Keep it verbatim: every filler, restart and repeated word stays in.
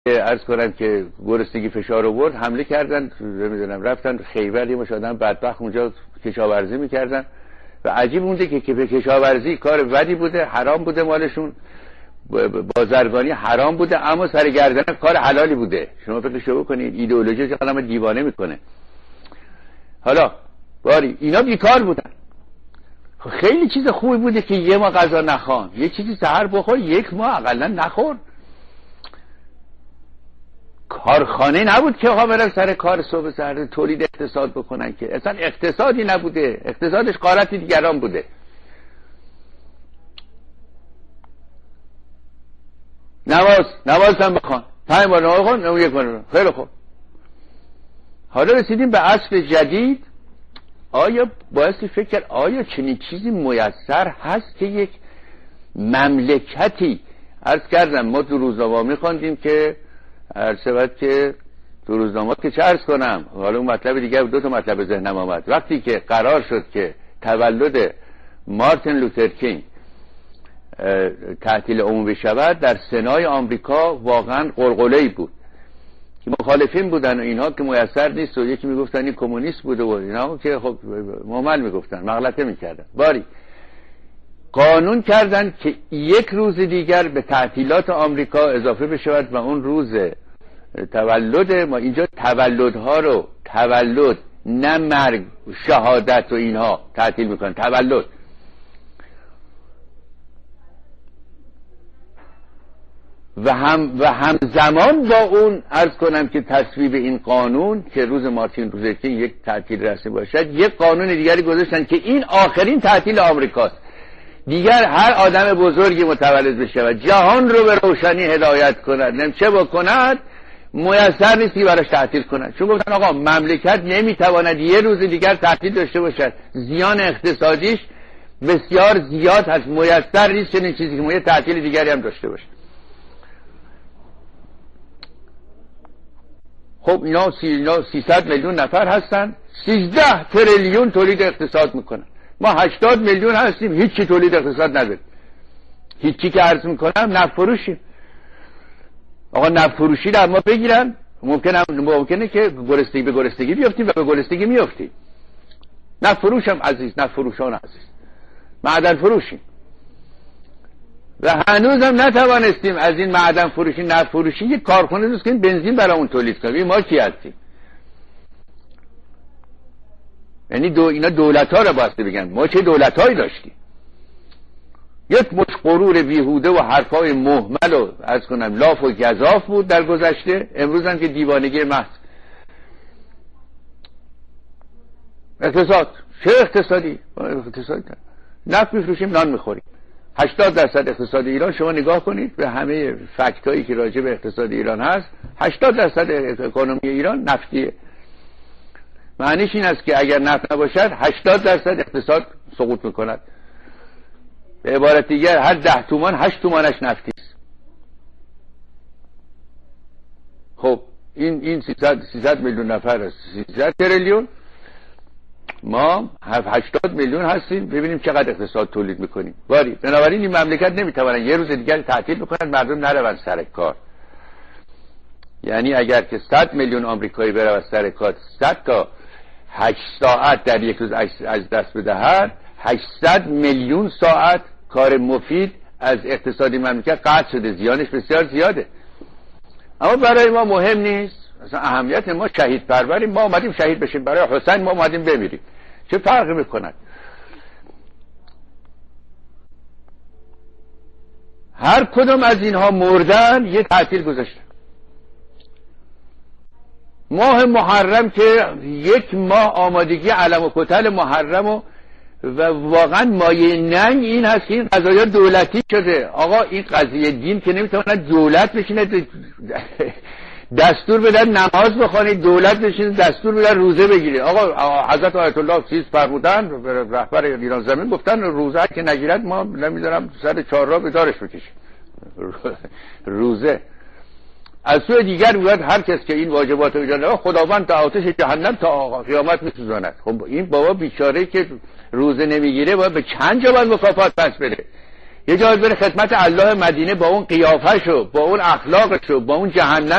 عرض کنم که گرسنگی فشار آورد، حمله کردن، نمیدونم رفتن خیبر، یه مش آدم بدبخت اونجا کشاورزی میکردن و عجیب مونده که که کشاورزی کار بدی بوده، حرام بوده، مالشون بازرگانی حرام بوده، اما سر گردن کار حلالی بوده. شما فکرشو بکنید، ایدئولوژی که آدمو دیوانه میکنه. حالا باری اینا بیکار بودن، خیلی چیز خوبی بوده که یه ماه غذا نخوان، یه چیزی سحر بخور، یک ماه اقلا نخور. کارخانه نبود که آقا برن سر کار صبح سر تولید اقتصاد بکنن، که اصلا اقتصادی نبوده، اقتصادش غارت دیگران بوده. نماز نماز هم بخوان، پنج بار نماز بخوان، نماز یک بار، خیلی خوب. حالا رسیدیم به عصر جدید. آیا بایستی فکر کرد آیا چنین چیزی میسر هست که یک مملکتی، عرض کردم ما تو روزنامه میخواندیم که عرض شود که تو روزنامه که چه عرض کنم، حالا اون مطلب دیگه، دو تا مطلب ذهنم آمد. وقتی که قرار شد که تولد مارتین لوتر کینگ تعطیل عمومی شود، در سنای آمریکا واقعا قلقله‌ای بود که مخالفین بودن و اینها که میسر نیست و یکی میگفتن این کمونیست بوده و اینا که خب ممل میگفتن، مغلطه میکردن. باری قانون کردن که یک روز دیگر به تعطیلات آمریکا اضافه بشود و اون روز تولد ما. اینجا تولدها رو تولد نه مرگ شهادت و اینها تعطیل میکنن، تولد. و هم و همزمان با اون عرض کنم که تصویب این قانون که روز مارتین لوتر کینگ یک تعطیل رسمی باشد، یک قانون دیگری گذاشتن که این آخرین تعطیل آمریکاست، دیگر هر آدم بزرگی متولد بشه و جهان رو به روشنی هدایت کند، نم چه بکند میسر نیستی براش تعطیل کند. چون گفتن آقا مملکت نمیتواند یه روز دیگر تعطیل داشته باشد، زیان اقتصادیش بسیار زیاد هست، میسر نیست چنین چیزی که ما یه تعطیل دیگری هم داشته باشه. خب اینا سیصد میلیون نفر هستن، سیزده تریلیون تولید اقتصاد میکنن. ما هشتاد میلیون هستیم، هیچی تولید اقتصاد نداریم. هیچی که عرض میکنم نفت فروشیم. آقا نفت فروشی در ما بگیرن، ممکنه ممکنه که گرسنگی به گرسنگی بیافتیم و به گرسنگی میافتیم. نفت فروشم عزیز، نفت فروشان عزیز، معدن فروشیم و هنوزم نتوانستیم از این معدن فروشی نفت فروشی یک کارخانه درست کنیم بنزین برامون تولید کنیم. ما کی هستیم؟ یعنی دو اینا دولت ها رو باسته بگن ما چه دولت هایی داشتیم؟ یک مش غرور بیهوده و حرفای مهمل و از کنم لاف و گزاف بود در گذشته. امروز هم که دیوانگی محض. اقتصاد چه اقتصادی؟ اقتصادی نفت میفروشیم، نان میخوریم. هشتاد درصد اقتصاد ایران، شما نگاه کنید به همه فکتایی که راجع به اقتصاد ایران هست، هشتاد درصد اکونومی ایران نفتیه. معنیش این است که اگر نفت نباشد هشتاد درصد اقتصاد سقوط میکند. به عبارت دیگر هر ده تومان هشت تومانش نفتی است. خب این این سیصد میلیون نفر است، سیصد تریلیون، ما هشتاد میلیون هستیم. ببینیم چقدر اقتصاد تولید میکنیم. ولی بنابراین این مملکت نمیتونن یه روز دیگر تعطیل بکنن مردم نرون سر کار. یعنی اگر که صد میلیون آمریکایی بره سر کار، صد تا هشت ساعت در یک روز از دست بدهد، هشتصد میلیون ساعت کار مفید از اقتصادی مملکت قطع شده، زیانش بسیار زیاده. اما برای ما مهم نیست، اصلا اهمیت ما شهید پروریم، ما اومدیم شهید بشیم، برای حسین ما اومدیم بمیریم، چه فرقی میکند؟ هر کدوم از اینها مردن یک تعطیل گذاشتن. ماه محرم که یک ماه آمادگی علم و کتل محرم و و واقعا مایه ننگ این هست که این قضایا دولتی شده. آقا این قضیه دین که نمیتواند دولت بشینه دستور بدن نماز بخوانید، دولت بشینه دستور بدن روزه بگیره. آقا حضرت آیت الله چیز فرمودن، رهبر ایران زمین گفتن روزه که نگیرد ما نمیذارم سر چهار راه به دارش بکشیم. روزه از سوی دیگر میگوید هر کس که این واجبات رو اجرا خداوند تا آتش جهنم تا قیامت میسوزاند. خب این بابا بیچاره که روزه نمیگیره باید به چند جا باید مکافات پس بده؟ یه جا بره خدمت الله مدینه با اون قیافه‌شو، با اون اخلاقشو، با اون جهنم